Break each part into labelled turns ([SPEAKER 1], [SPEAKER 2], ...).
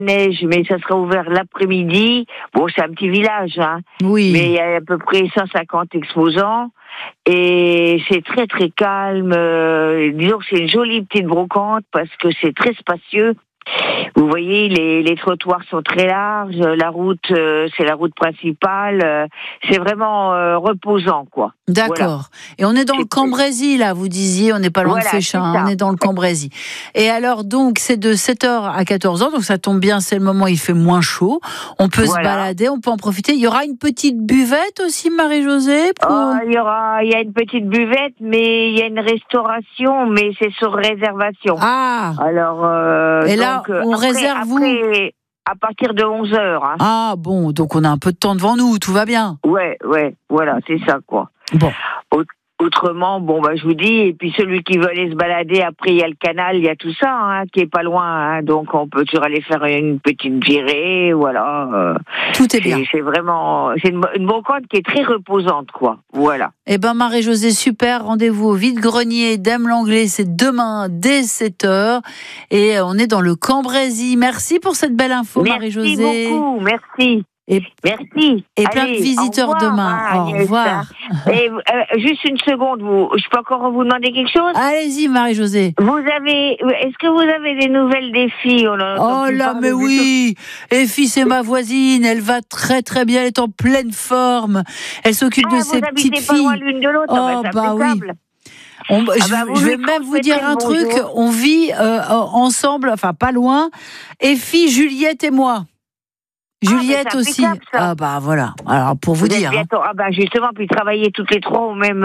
[SPEAKER 1] neige, mais ça sera ouvert l'après-midi. Bon, c'est un petit village, hein.
[SPEAKER 2] Oui.
[SPEAKER 1] Mais il y a à peu près 150 exposants. Et c'est très très calme. Disons que c'est une jolie petite brocante parce que c'est très spacieux. Vous voyez, les trottoirs sont très larges. La route, c'est la route principale. C'est vraiment reposant, quoi.
[SPEAKER 2] D'accord. Voilà. Et on est dans le Cambrésis, là, vous disiez, on n'est pas loin de Féchin, on est dans le Cambrésis. Et alors, donc, c'est de 7h à 14h, donc ça tombe bien, c'est le moment où il fait moins chaud. On peut se balader, on peut en profiter. Il y aura une petite buvette aussi, Marie-Josée
[SPEAKER 1] il y a une petite buvette, mais il y a une restauration, mais c'est sur réservation.
[SPEAKER 2] Ah.
[SPEAKER 1] Alors,
[SPEAKER 2] et là, on réserve vous
[SPEAKER 1] à partir de 11h. Hein.
[SPEAKER 2] Ah bon, donc on a un peu de temps devant nous, tout va bien.
[SPEAKER 1] Ouais, voilà, c'est ça, quoi.
[SPEAKER 2] Bon.
[SPEAKER 1] Autrement, je vous dis, et puis celui qui veut aller se balader, après il y a le canal, il y a tout ça, hein, qui est pas loin, hein, donc on peut toujours aller faire une petite virée, voilà.
[SPEAKER 2] Tout est bien.
[SPEAKER 1] C'est vraiment, c'est une brocante qui est très reposante, quoi, voilà.
[SPEAKER 2] Eh ben Marie-Josée, super, rendez-vous au vide-grenier d'Aime-Langlais, c'est demain dès 7h, et on est dans le Cambrésis. Merci pour cette belle info, Marie-Josée.
[SPEAKER 1] Merci beaucoup, merci. Merci.
[SPEAKER 2] Et plein de visiteurs demain. Au revoir.
[SPEAKER 1] Et juste une seconde, je peux encore vous demander quelque chose ?
[SPEAKER 2] Allez-y, Marie-Josée.
[SPEAKER 1] Est-ce que vous avez des nouvelles des filles ?
[SPEAKER 2] Oh là, mais oui. Effie, c'est ma voisine. Elle va très très bien. Elle est en pleine forme. Elle s'occupe de ses petites filles.
[SPEAKER 1] Vous habitez pas loin l'une de l'autre.
[SPEAKER 2] Oh bah oui. Je vais même vous dire un truc. On vit ensemble, enfin pas loin. Effie, Juliette et moi. Juliette aussi. Ah bah voilà. Alors pour vous dire.
[SPEAKER 1] Justement, puis travailler toutes les trois au même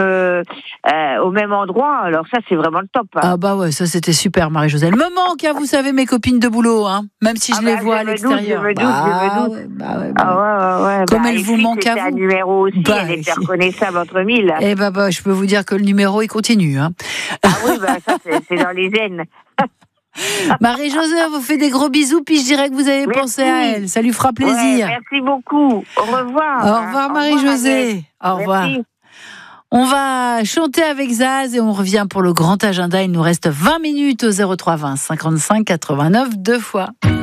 [SPEAKER 1] endroit. Alors ça, c'est vraiment le top. Hein.
[SPEAKER 2] Ah bah ouais, ça c'était super, Marie-Josée. Elle me manque, hein, vous savez, mes copines de boulot, hein. Même si je les vois à l'extérieur.
[SPEAKER 1] Je me doute.
[SPEAKER 2] Comme elle vous manque à vous.
[SPEAKER 1] Un numéro aussi, elle est reconnaissable entre mille.
[SPEAKER 2] Eh bah, je peux vous dire que le numéro il continue. Hein.
[SPEAKER 1] Ah oui, ça c'est dans les aines.
[SPEAKER 2] Marie-Josée, on vous fait des gros bisous, puis je dirais que vous avez pensé à elle. Ça lui fera plaisir.
[SPEAKER 1] Merci beaucoup. Au revoir.
[SPEAKER 2] Au revoir, Marie-Josée. Au revoir. Merci. On va chanter avec Zaz et on revient pour le grand agenda. Il nous reste 20 minutes au 03 20 55 89 2 fois.